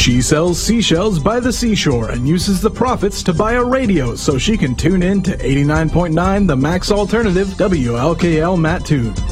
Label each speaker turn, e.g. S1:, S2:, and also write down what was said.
S1: She sells seashells by the seashore and uses the profits to buy a radio so she can tune in to 89.9 The Max Alternative WLKL Mattoon.